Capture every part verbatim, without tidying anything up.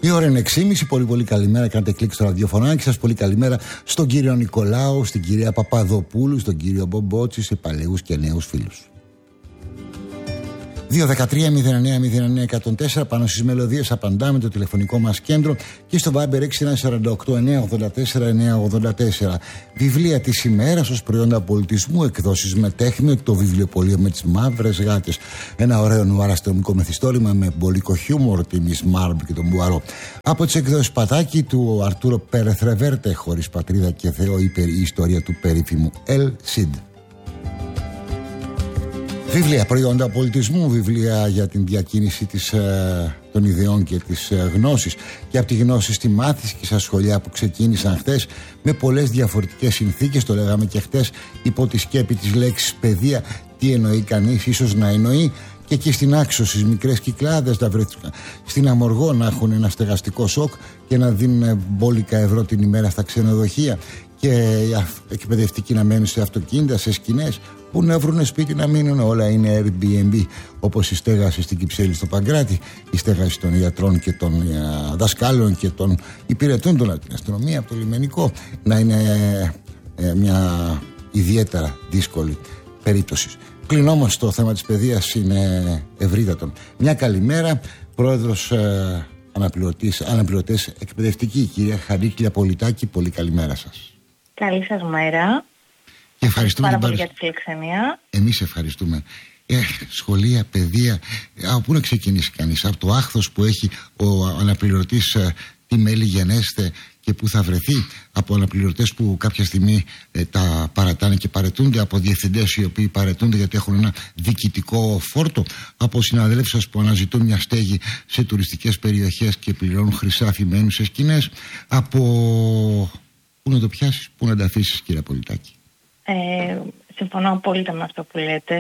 Η ώρα είναι έξι και μισή. Πολύ πολύ καλημέρα. Κάντε κλικ στο ραδιοφωνάκι σας. Πολύ καλημέρα στον κύριο Νικολάου, στην κυρία Παπαδοπούλου, στον κύριο Μπομπότση, σε παλαιούς και νέους φίλους. δύο δεκατρία μηδέν εννέα μηδέν εννέα εκατόν τέσσερα. Πάνω στις μελωδίες απαντάμε, το τηλεφωνικό μας κέντρο, και στο Viber έξι ένα τέσσερα οκτώ εννέα ογδόντα τέσσερα εννέα ογδόντα τέσσερα. Βιβλία της ημέρας ως προϊόντα πολιτισμού, εκδόσεις Μετέχμιο, το βιβλιοπωλείο με τις μαύρες γάτες. Ένα ωραίο νουάρ αστυνομικό μυθιστόρημα με μπολικό χιούμορ, τη Μις Μάρμπ και τον Μπουαρό. Από τις εκδόσεις Πατάκη του Αρτούρο Πέρεθ Ρεβέρτε, Χωρίς πατρίδα και Θεό, η ιστορία του περίφημου Ελ Σιντ. Βιβλία προϊόντα πολιτισμού, βιβλία για την διακίνηση της, ε, των ιδεών και της ε, γνώσης, και από τη γνώση στη μάθηση και στα σχολεία που ξεκίνησαν χτες με πολλές διαφορετικές συνθήκες. Το λέγαμε και χτες, υπό τη σκέπη της λέξης παιδεία, τι εννοεί κανείς, ίσως να εννοεί και εκεί στην Άξο, στις μικρές Κυκλάδες, να βρεθούν, στην Αμοργό να έχουν ένα στεγαστικό σοκ και να δίνουν μπόλικα ευρώ την ημέρα στα ξενοδοχεία, και οι εκπαιδευτικοί να μένουν σε αυτοκίνητα, σε σκηνές, που να βρουν σπίτι να μείνουν. Όλα είναι Airbnb, όπως η στέγαση στην Κυψέλη στο Παγκράτη, η στέγαση των ιατρών και των uh, δασκάλων και των υπηρετών των αστυνομία από το λιμενικό, να είναι ε, ε, μια ιδιαίτερα δύσκολη περίπτωση. Πλην όμως το θέμα της παιδείας είναι ευρύτατο. Μια καλημέρα, πρόεδρος ε, αναπληρωτής, αναπληρωτές εκπαιδευτική, κυρία Χαρίκλια Πολιτάκη, πολύ καλημέρα σας. Καλή σας μέρα. Και ευχαριστούμε πάρα πολύ για τη φιλοξενία. Εμείς ευχαριστούμε. Ε, σχολεία, παιδεία, από πού να ξεκινήσει κανείς? Από το άχθος που έχει ο αναπληρωτής, ε, τι μέλη γενέστε και πού θα βρεθεί, από αναπληρωτές που κάποια στιγμή ε, τα παρατάνε και παρετούνται, από διευθυντές οι οποίοι παρετούνται γιατί έχουν ένα διοικητικό φόρτο, από συναδέλφους σας που αναζητούν μια στέγη σε τουριστικές περιοχές και πληρώνουν χρυσάφι, μένουν σε σκηνές. Από πού να το πιάσεις, πού να τα αφήσεις, κύριε Πολιτάκη? Ε, συμφωνώ απόλυτα με αυτό που λέτε.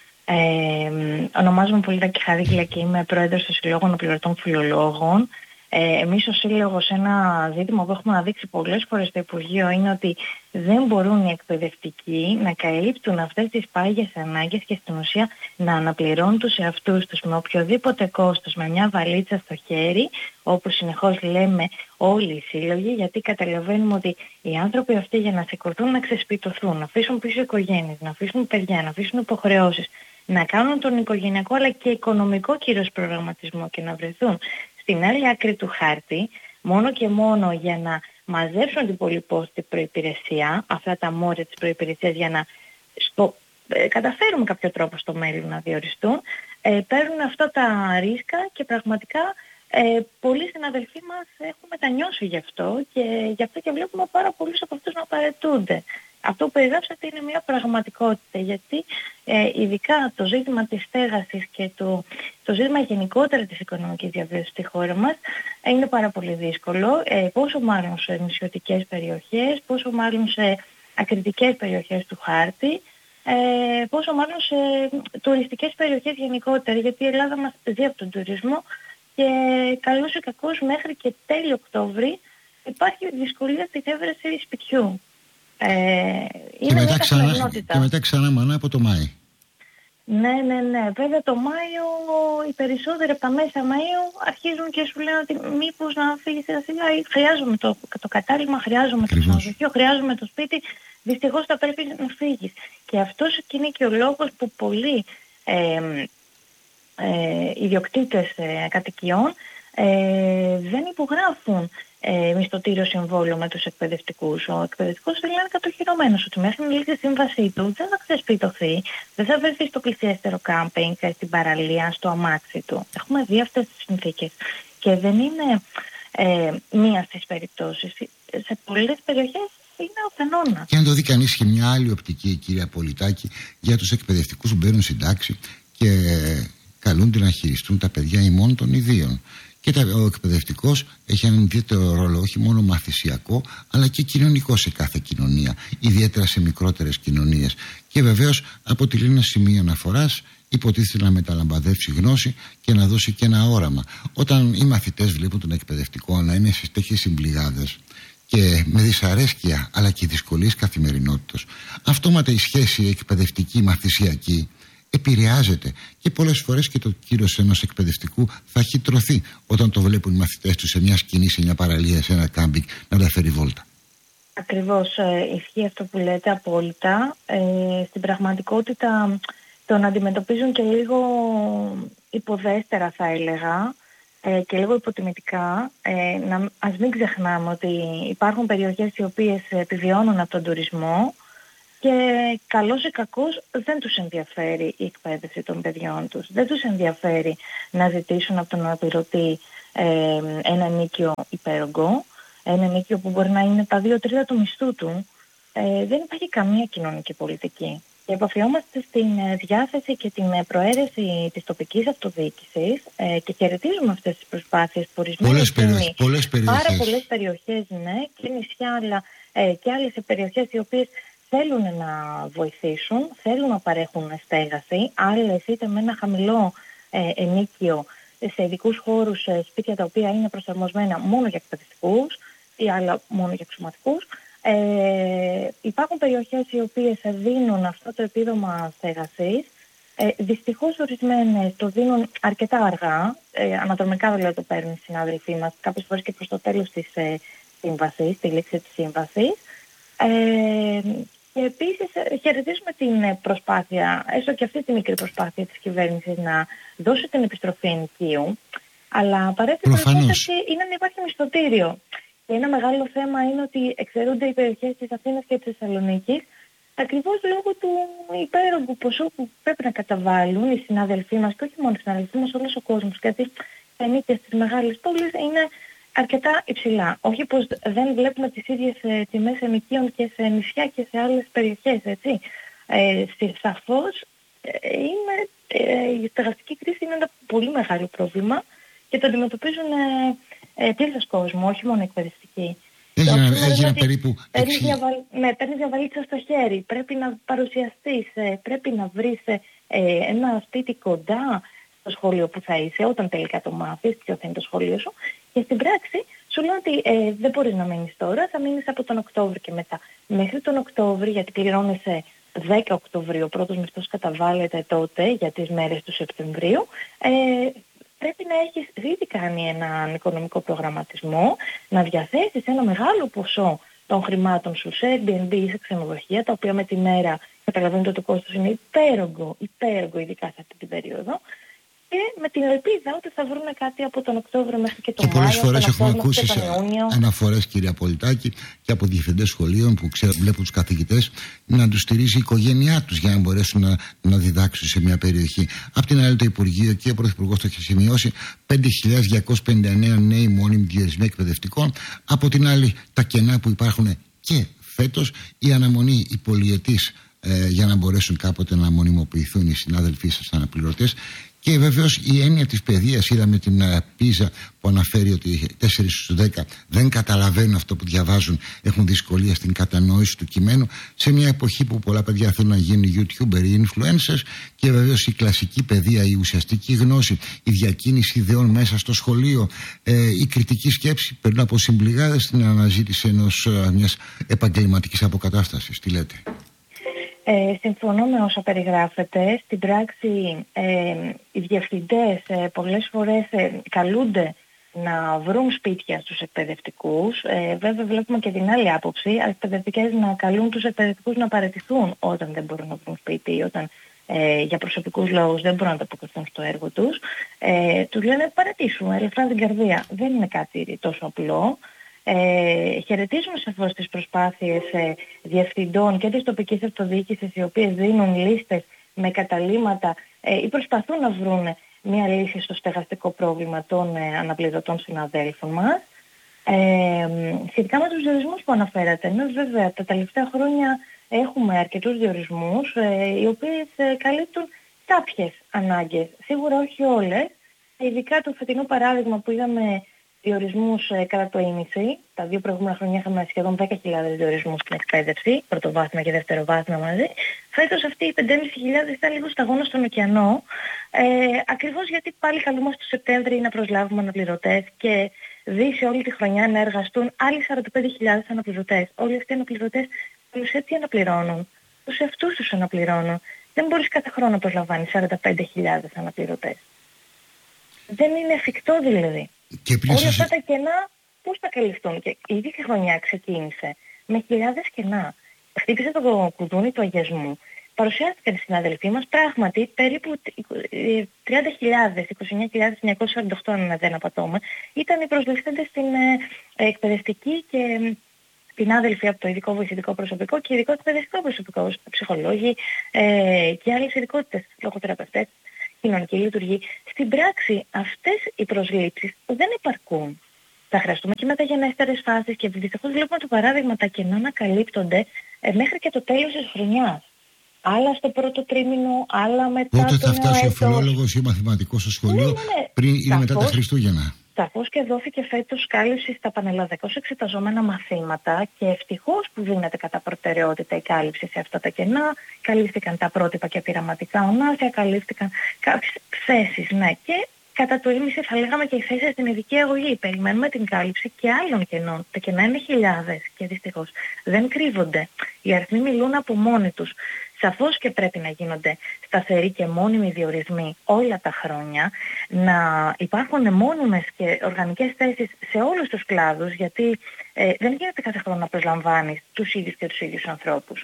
Ε, ονομάζομαι Πολιτάκη Χαρίκλια και είμαι πρόεδρος του Συλλόγου Αναπληρωτών Φιλολόγων. Ε, εμείς ως Σύλλογος, ένα ζήτημα που έχουμε αναδείξει πολλές φορές στο Υπουργείο είναι ότι δεν μπορούν οι εκπαιδευτικοί να καλύπτουν αυτές τις πάγιες ανάγκες και στην ουσία να αναπληρώνουν τους εαυτούς τους με οποιοδήποτε κόστος, με μια βαλίτσα στο χέρι, όπως συνεχώς λέμε όλοι οι σύλλογοι, γιατί καταλαβαίνουμε ότι οι άνθρωποι αυτοί για να σηκωθούν, να ξεσπιτωθούν, να αφήσουν πίσω οικογένειες, να αφήσουν παιδιά, να αφήσουν υποχρεώσεις, να κάνουν τον οικογενειακό αλλά και οικονομικό κυρίως προγραμματισμό και να βρεθούν στην άλλη άκρη του χάρτη, μόνο και μόνο για να μαζέψουν την πολυπόστη προϋπηρεσία, αυτά τα μόρια της προϋπηρεσίας, για να στο, ε, καταφέρουμε κάποιο τρόπο στο μέλλον να διοριστούν, ε, παίρνουν αυτά τα ρίσκα και πραγματικά ε, πολλοί συναδελφοί μας έχουν μετανιώσει γι' αυτό, και γι' αυτό και βλέπουμε πάρα πολλούς από αυτούς να παραιτούνται. Αυτό που περιγράψατε είναι μια πραγματικότητα, γιατί ε, ειδικά το ζήτημα της στέγασης και το, το ζήτημα γενικότερα της οικονομικής διαβίωσης στη χώρα μας ε, είναι πάρα πολύ δύσκολο, ε, πόσο μάλλον σε νησιωτικές περιοχές, πόσο μάλλον σε ακριτικές περιοχές του χάρτη, ε, πόσο μάλλον σε τουριστικές περιοχές γενικότερα, γιατί η Ελλάδα μας ζει από τον τουρισμό και καλώς ή κακώς μέχρι και τέλη Οκτώβρη υπάρχει δυσκολία στην έβρεση σπιτιού. Ε, και, μετά ξανά, και μετά ξανά μανά από το Μάη. Ναι, ναι, ναι. Βέβαια το Μάιο, οι περισσότεροι από τα μέσα Μαΐου αρχίζουν και σου λένε ότι μήπως να φύγεις σιγά σιγά, χρειάζομαι το, το κατάλημα, χρειάζομαι το ξενοδοχείο, χρειάζομαι το σπίτι, δυστυχώς θα πρέπει να φύγεις. Και αυτός και είναι και ο λόγος που πολλοί ε, ε, ιδιοκτήτες ε, κατοικιών ε, δεν υπογράφουν Ε, μισθωτήριο συμβόλαιο με τους εκπαιδευτικούς. Ο εκπαιδευτικός θέλει να είναι κατοχυρωμένος, ότι μέχρι να λήξει η σύμβασή του δεν θα ξεσπιτωθεί, δεν θα βρεθεί στο πλησιέστερο κάμπινγκ, στην παραλία, στο αμάξι του. Έχουμε δει αυτές τις συνθήκες και δεν είναι ε, μία στις περιπτώσεις. Σε πολλές περιοχές είναι ο κανόνας. Και αν το δει κανείς και μια άλλη οπτική, κυρία Πολιτάκη, για τους εκπαιδευτικούς που μπαίνουν στην τάξη και καλούνται να χειριστούν τα παιδιά ημών των ιδίων. Και ο εκπαιδευτικός έχει έναν ιδιαίτερο ρόλο, όχι μόνο μαθησιακό, αλλά και κοινωνικό σε κάθε κοινωνία, ιδιαίτερα σε μικρότερες κοινωνίες. Και βεβαίως αποτελεί ένα σημείο αναφοράς, υποτίθεται να μεταλαμπαδεύσει γνώση και να δώσει και ένα όραμα. Όταν οι μαθητές βλέπουν τον εκπαιδευτικό να είναι σε τέτοιες συμπληγάδες και με δυσαρέσκεια αλλά και δυσκολίες καθημερινότητας, αυτόματα η σχέση εκπαιδευτική-μαθησιακή επηρεάζεται. Και πολλές φορές και το κύρος ενός εκπαιδευτικού θα έχει τρωθεί όταν το βλέπουν οι μαθητές του σε μια σκηνή, σε μια παραλία, σε ένα κάμπινγκ να τα φέρει βόλτα. Ακριβώς, ε, ισχύει αυτό που λέτε απόλυτα. Ε, στην πραγματικότητα το να αντιμετωπίζουν και λίγο υποδέστερα, θα έλεγα, ε, και λίγο υποτιμητικά. Ε, να, ας μην ξεχνάμε ότι υπάρχουν περιοχές οι οποίες επιβιώνουν από τον τουρισμό και καλώς ή κακώς δεν τους ενδιαφέρει η εκπαίδευση των παιδιών τους. Δεν τους ενδιαφέρει να ζητήσουν από τον αναπληρωτή ε, ένα ενίκιο υπέρογκο, ένα ενίκιο που μπορεί να είναι τα δύο τρίτα του μισθού του. Ε, δεν υπάρχει καμία κοινωνική πολιτική. Και επαφιόμαστε στην ε, διάθεση και την ε, προαίρεση της τοπικής αυτοδιοίκησης ε, και χαιρετίζουμε αυτές τις προσπάθειες που ορισμένες πολλές, πολλές περιοχές. Πάρα πολλές περιοχές, ναι, και νησιά, αλλά ε, και άλλες περιοχές οι οποίες θέλουν να βοηθήσουν, θέλουν να παρέχουν στέγαση, άλλες είτε με ένα χαμηλό ε, ενίκιο σε ειδικούς χώρους, σε σπίτια τα οποία είναι προσαρμοσμένα μόνο για εκπαιδευτικούς ή άλλα μόνο για αξιωματικούς. Ε, υπάρχουν περιοχές οι οποίες δίνουν αυτό το επίδομα στέγασης. Ε, δυστυχώς ορισμένες το δίνουν αρκετά αργά, ε, αναδρομικά δηλαδή το παίρνουν οι συνάδελφοί μας, κάποιες φορές και προς το τέλος της ε, σύμβασης, τη λήξη της σύμβασης. Ε, και επίσης χαιρετίζουμε την προσπάθεια, έστω και αυτή τη μικρή προσπάθεια της κυβέρνησης να δώσει την επιστροφή ενοικίου, αλλά απαραίτητη προϋπόθεση είναι να υπάρχει μισθωτήριο. Και ένα μεγάλο θέμα είναι ότι εξαιρούνται οι περιοχές της Αθήνας και της Θεσσαλονίκης ακριβώς λόγω του υπέρογκου ποσού που πρέπει να καταβάλουν οι συνάδελφοί μας, και όχι μόνο οι συνάδελφοί μας, όλος ο κόσμος, γιατί τα ενίκια στις μεγάλες πόλεις είναι αρκετά υψηλά. Όχι πως δεν βλέπουμε τις ίδιες ε, τιμές ενοικίων και σε νησιά και σε άλλες περιοχές, έτσι. Ε, σαφώς ε, είναι, ε, η στεγαστική κρίση είναι ένα πολύ μεγάλο πρόβλημα και το αντιμετωπίζουν ε, ε, πλήθος κόσμο, όχι μόνο εκπαιδευτικοί. Έγιναν περίπου... Παίρνεις διαβαλ... ναι, διαβαλίτσα στο χέρι, πρέπει να παρουσιαστείς, ε, πρέπει να βρεις ε, ένα σπίτι κοντά στο σχολείο που θα είσαι, όταν τελικά το μάθεις, ποιο θα είναι το σχολείο σου. Και στην πράξη σου λέω ότι ε, δεν μπορείς να μείνεις τώρα, θα μείνεις από τον Οκτώβριο και μετά. Μέχρι τον Οκτώβριο, γιατί πληρώνεσαι δέκα Οκτωβρίου, ο πρώτος μισθός καταβάλλεται τότε για τις μέρες του Σεπτεμβρίου, ε, πρέπει να έχεις ήδη κάνει έναν οικονομικό προγραμματισμό, να διαθέσεις ένα μεγάλο ποσό των χρημάτων σου σε Airbnb ή σε ξενοδοχεία, τα οποία με τη μέρα καταλαβαίνετε ότι το κόστος είναι υπέρογκο, υπέρογκο ειδικά σε αυτή την περίοδο. Και με την ελπίδα ότι θα βρουν κάτι από τον Οκτώβριο μέχρι και τον Μάιο. Και πολλές φορές έχουμε ακούσει αναφορές, κυρία Πολιτάκη, και από διευθυντές σχολείων που ξέρω, βλέπουν τους καθηγητές να τους στηρίζει η οικογένειά τους για να μπορέσουν να, να διδάξουν σε μια περιοχή. Απ' την άλλη, το Υπουργείο και ο Πρωθυπουργός το έχει σημειώσει πέντε χιλιάδες διακόσιοι πενήντα εννέα νέοι μόνιμοι διορισμοί εκπαιδευτικών. Από την άλλη, τα κενά που υπάρχουν και φέτος, η αναμονή, η πολυετής, ε, για να μπορέσουν κάποτε να μονιμοποιηθούν οι συνάδελφοί σας αναπληρωτές. Και βεβαίως η έννοια της παιδείας, είδαμε την uh, Πίζα που αναφέρει ότι τέσσερα στους δέκα δεν καταλαβαίνουν αυτό που διαβάζουν, έχουν δυσκολία στην κατανόηση του κειμένου, σε μια εποχή που πολλά παιδιά θέλουν να γίνουν YouTuber ή influencers, και βεβαίως η κλασική παιδεία, η ουσιαστική γνώση, η διακίνηση ιδεών μέσα στο σχολείο, ε, η κριτική σκέψη περνούν από συμπληγάδες στην αναζήτηση ενός, uh, μιας επαγγελματικής αποκατάστασης. Τι λέτε? Ε, συμφωνώ με όσα περιγράφετε. Στην πράξη ε, οι διευθυντές ε, πολλές φορές ε, καλούνται να βρουν σπίτια στους εκπαιδευτικούς. Ε, βέβαια βλέπουμε και την άλλη άποψη, οι εκπαιδευτικές να καλούν τους εκπαιδευτικούς να παραιτηθούν όταν δεν μπορούν να βρουν σπίτι ή όταν ε, για προσωπικούς λόγους δεν μπορούν να ανταποκριθούν στο έργο τους. Ε, τους λένε παραιτήσουν, ελευθερά την καρδία. Δεν είναι κάτι τόσο απλό. Ε, χαιρετίζουμε σαφώς τις προσπάθειες ε, διευθυντών και της τοπικής αυτοδιοίκησης, οι οποίες δίνουν λίστες με καταλύματα ε, ή προσπαθούν να βρουν μια λύση στο στεγαστικό πρόβλημα των ε, αναπληρωτών συναδέλφων μας. Ε, σχετικά με τους διορισμούς που αναφέρατε, ναι, βέβαια τα τελευταία χρόνια έχουμε αρκετούς διορισμούς ε, οι οποίες ε, καλύπτουν κάποιες ανάγκες, σίγουρα όχι όλες, ειδικά το φετινό παράδειγμα που είδαμε διορισμούς ε, κατά το ίμιση. Τα δύο προηγούμενα χρόνια είχαμε σχεδόν δέκα χιλιάδες διορισμούς στην εκπαίδευση, πρωτοβάθμια και δευτεροβάθμια μαζί. Φέτος αυτοί οι πέντε χιλιάδες πεντακόσιοι ήταν λίγο σταγόνα στον ωκεανό, ε, ακριβώς γιατί πάλι καλούμαστε το Σεπτέμβρη να προσλάβουμε αναπληρωτές και δει σε όλη τη χρονιά να εργαστούν άλλοι σαράντα πέντε χιλιάδες αναπληρωτές. Όλοι αυτοί οι αναπληρωτές τους έτσι αναπληρώνουν, τους εαυτούς τους αναπληρώνουν. Δεν μπορείς κάθε χρόνο να προσλαμβάνεις σαράντα πέντε χιλιάδες αναπληρωτές. Δεν είναι εφικτό δηλαδή. Όλα αυτά τα κενά πώς θα καλυφθούν? Και ήδη η χρονιά ξεκίνησε με χιλιάδες κενά. Χτύπησε το κουδούνι του αγιασμού. Παρουσιάστηκαν οι συναδελφοί μας πράγματι περίπου τριάντα χιλιάδες, είκοσι εννέα χιλιάδες εννιακόσια σαράντα οκτώ αν δεν απατώμε, ήταν οι προσληφθέντες στην ε, εκπαιδευτική και την άδελφη από το ειδικό βοηθητικό προσωπικό και ειδικό εκπαιδευτικό προσωπικό, ψυχολόγοι ε, και άλλες ειδικότητες, λογοθεραπευτές, κοινωνική λειτουργή. Στην πράξη αυτές οι προσλήψεις δεν επαρκούν. Θα χρειαστούμε και μεταγενέστερες φάσεις και δυστυχώς βλέπουμε το παράδειγμα τα κενά να καλύπτονται ε, μέχρι και το τέλος της χρονιάς. Άλλα στο πρώτο τρίμηνο, άλλα μετά. Πότε το θα φτάσει έτος. ο φιλόλογος ή ο μαθηματικός στο σχολείο, ναι, ναι. πριν ή μετά τα Χριστούγεννα? Σαφώς και δόθηκε φέτος κάλυψη στα πανελλαδικώς εξεταζόμενα μαθήματα και ευτυχώς που δίνεται κατά προτεραιότητα η κάλυψη σε αυτά τα κενά. Καλύφθηκαν τα πρότυπα και πειραματικά ονάσια, καλύφθηκαν κάποιες θέσεις, ναι. Και κατά το ίμιση θα λέγαμε και οι θέσεις στην ειδική αγωγή. Περιμένουμε την κάλυψη και άλλων κενών. Τα κενά είναι χιλιάδες και δυστυχώς δεν κρύβονται. Οι αριθμοί μιλούν από μόνοι τους. Σαφώς και πρέπει να γίνονται σταθεροί και μόνιμοι διορισμοί όλα τα χρόνια, να υπάρχουν μόνιμες και οργανικές θέσεις σε όλους τους κλάδους, γιατί ε, δεν γίνεται κάθε χρόνο να προσλαμβάνεις τους ίδιους και τους ίδιους ανθρώπους.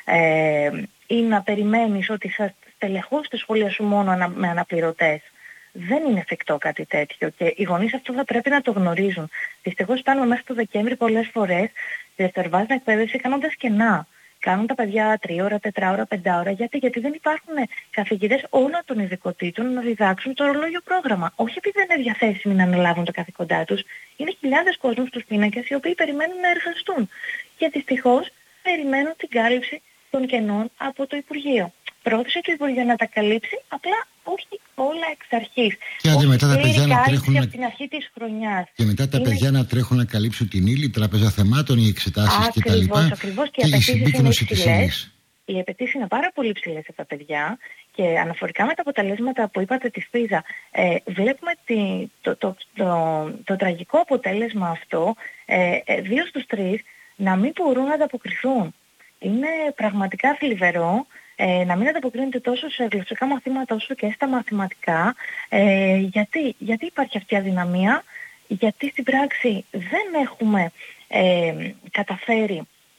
Ε, ή να περιμένεις ότι θα στελεχώσεις τη σχολεία σου μόνο ανα, με αναπληρωτές. Δεν είναι εφικτό κάτι τέτοιο και οι γονείς αυτό θα πρέπει να το γνωρίζουν. Δυστυχώς φτάνουμε μέχρι το Δεκέμβρη πολλές φορές δευτεροβάθμια εκπαίδευση κάνοντας κενά. Κάνουν τα παιδιά τρία ώρα, τέσσερα ώρα, πέντε ώρα. Γιατί? Γιατί δεν υπάρχουν καθηγητές όλων των ειδικοτήτων να διδάξουν το ορολόγιο πρόγραμμα. Όχι επειδή δεν είναι διαθέσιμοι να αναλάβουν τα καθηκοντά τους. Είναι χιλιάδες κόσμους στους πίνακες οι οποίοι περιμένουν να εργαστούν. Και δυστυχώς περιμένουν την κάλυψη των κενών από το Υπουργείο. Πρόθεσε το Υπουργείο να τα καλύψει, απλά όχι όλα εξ αρχής. Και άντε μετά τα παιδιά να τρέχουν από την αρχή της χρονιάς. Και μετά τα είναι... παιδιά να τρέχουν να καλύψουν την ύλη, τράπεζα θεμάτων, οι εξετάσεις κτλ. Ακριβώς, ακριβώς. Και, και η συμπίκνωση της ύλης. Οι απαιτήσεις είναι πάρα πολύ ψηλές σε τα παιδιά και αναφορικά με τα αποτελέσματα που είπατε της πίζα, ε, βλέπουμε τη, το, το, το, το, το τραγικό αποτέλεσμα αυτό, ε, ε, δύο στους τρεις να μην μπορούν να ανταποκριθούν. Είναι πραγματικά θλιβερό. Ε, να μην ανταποκρίνεται τόσο σε γλωσσικά μαθήματα όσο και στα μαθηματικά. Ε, γιατί? γιατί υπάρχει αυτή η αδυναμία? Γιατί στην πράξη δεν έχουμε ε, καταφέρει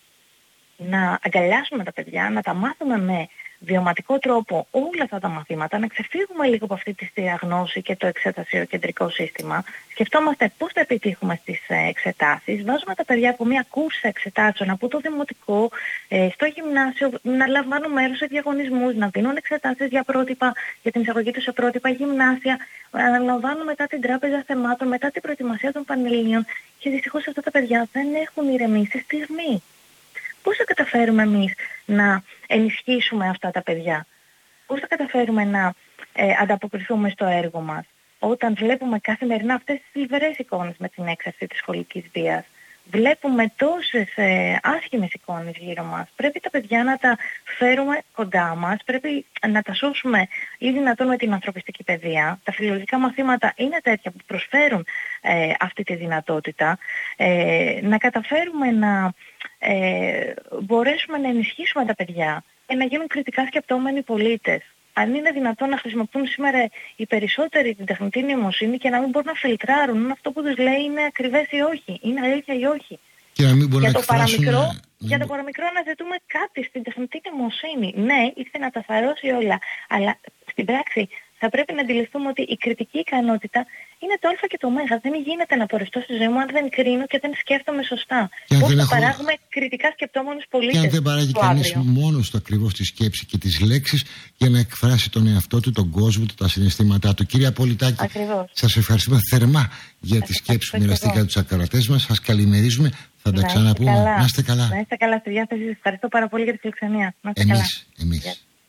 να αγκαλιάσουμε τα παιδιά, να τα μάθουμε με βιωματικό τρόπο όλα αυτά τα μαθήματα, να ξεφύγουμε λίγο από αυτή τη διαγνώση και το εξετασιοκεντρικό σύστημα. Σκεφτόμαστε πώς θα επιτύχουμε στις εξετάσεις. Βάζουμε τα παιδιά από μια κούρσα εξετάσεων από το δημοτικό ε, στο γυμνάσιο, να λαμβάνουν μέρος σε διαγωνισμούς, να δίνουν εξετάσεις για πρότυπα, για την εισαγωγή τους σε πρότυπα γυμνάσια, να λαμβάνουν μετά την τράπεζα θεμάτων, μετά την προετοιμασία των πανελληνίων. Και δυστυχώς αυτά τα παιδιά δεν έχουν ηρεμήσει στη στιγμή. Πώς θα καταφέρουμε εμείς να ενισχύσουμε αυτά τα παιδιά? Πώς θα καταφέρουμε να ε, ανταποκριθούμε στο έργο μας όταν βλέπουμε καθημερινά αυτές τις θλιβερές εικόνες με την έξαρση της σχολικής βίας? Βλέπουμε τόσες ε, άσχημες εικόνες γύρω μας. Πρέπει τα παιδιά να τα φέρουμε κοντά μας, πρέπει να τα σώσουμε ή δυνατόν με την ανθρωπιστική παιδεία. Τα φιλολογικά μαθήματα είναι τέτοια που προσφέρουν ε, αυτή τη δυνατότητα. Ε, να καταφέρουμε να ε, μπορέσουμε να ενισχύσουμε τα παιδιά και να γίνουν κριτικά σκεπτόμενοι πολίτες. Αν είναι δυνατόν να χρησιμοποιούν σήμερα οι περισσότεροι την τεχνητή νοημοσύνη και να μην μπορούν να φιλτράρουν αν αυτό που τους λέει είναι ακριβές ή όχι, είναι αλήθεια ή όχι. Και να μην μπορούν για, να το παραμικρό, να... για το παραμικρό αναζητούμε κάτι στην τεχνητή νοημοσύνη. Ναι, ήρθε να τα θαρρώσει όλα, αλλά στην πράξη θα πρέπει να αντιληφθούμε ότι η κριτική ικανότητα είναι το α και το ω. Δεν γίνεται να πορευτώ στη ζωή μου αν δεν κρίνω και δεν σκέφτομαι σωστά. Πώς θα έχω... παράγουμε κριτικά σκεπτόμενους πολίτες? Και αν δεν παράγει κανείς μόνος του ακριβώς τη σκέψη και τις λέξεις για να εκφράσει τον εαυτό του, τον κόσμο του, τα συναισθήματά του. Κύριε Πολιτάκη, σας ευχαριστούμε θερμά για τη σκέψη που μοιραστήκατε τους ακροατές μας. Σας καλημερίζουμε. Θα τα ξαναπούμε. Να είστε καλά. Να είστε καλά στη διάθεση. Ευχαριστώ πάρα πολύ για τη φιλοξενία. Εμείς, εμείς.